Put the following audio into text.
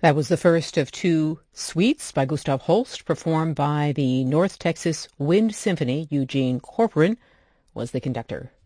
That was the first of two suites by Gustav Holst, performed by the North Texas Wind Symphony. Eugene Corcoran was the conductor.